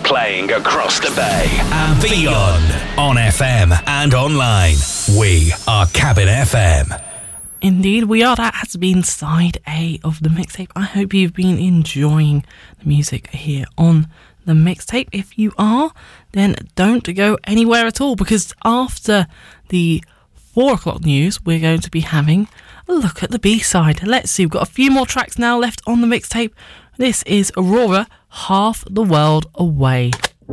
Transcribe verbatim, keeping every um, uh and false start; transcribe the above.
playing across the bay and beyond on F M and online. We are Cabin F M. Indeed, we are. That has been side A of the mixtape. I hope you've been enjoying the music here on the mixtape. If you are, then don't go anywhere at all, because after the four o'clock news, we're going to be having a look at the B-side. Let's see, we've got a few more tracks now left on the mixtape. This is Aurora, Half the World Away.